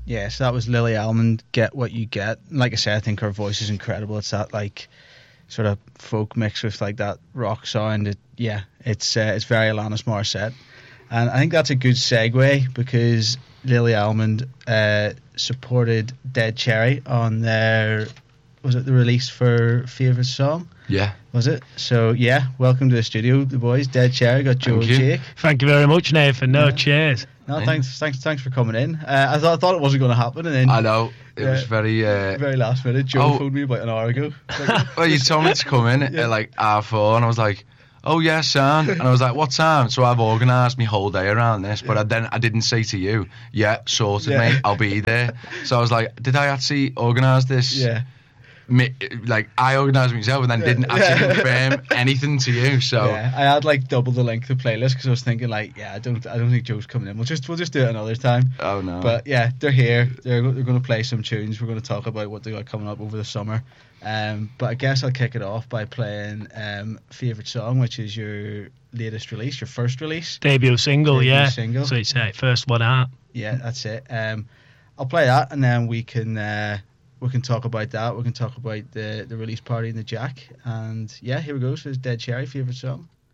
Yeah, so that was Lily Almond, Get What You Get. Like I said, I think her voice is incredible. It's that like sort of folk mixed with like that rock sound. It's very Alanis Morissette. And I think that's a good segue because Lily Almond supported Dead Cherry on their, was it the release for Favourite Song? Yeah. Was it? So, yeah, welcome to the studio, the boys. Dead Cherry, got Joe and Jake. Thank you very much, Nathan. Cheers. No, thanks for coming in. I thought it wasn't going to happen, and then I know it was very last minute. Joe phoned me about an hour ago. Well, you told me to come in at like 4:30, and I was like, "Oh yeah, son," and I was like, "What time?" So I've organised my whole day around this, but I didn't say to you, "Yeah, sorted, mate. I'll be there." So I was like, "Did I actually organise this?" Yeah. Like I organised myself and then didn't actually confirm anything to you. So yeah, I had like double the length of playlist because I was thinking like, I don't think Joe's coming in. We'll just do it another time. Oh no. But yeah, they're here. They're going to play some tunes. We're going to talk about what they got coming up over the summer. But I guess I'll kick it off by playing Favourite Song, which is your latest release, your first release, debut single. Single. So it's first one out. Yeah, that's it. I'll play that and then we can talk about that. We can talk about the release party in the Jack. And yeah, here we go. So it's Dead Cherry, Favourite Song.